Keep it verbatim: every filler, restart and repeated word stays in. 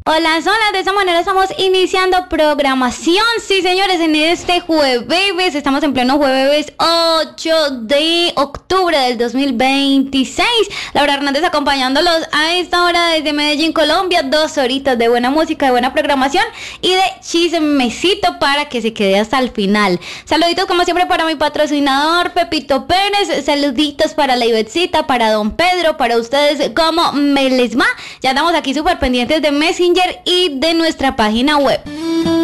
Hola, hola, de esa manera estamos iniciando programación, sí señores, en este jueves, estamos en pleno jueves ocho de octubre del dos mil veintiséis, Laura Hernández acompañándolos a esta hora desde Medellín, Colombia, dos horitas de buena música, de buena programación y de chismecito para que se quede hasta el final. Saluditos como siempre para mi patrocinador Pepito Pérez, saluditos para la Ivetcita, para don Pedro, para ustedes como me les va, ya estamos aquí súper pendientes de Messenger y de nuestra página web.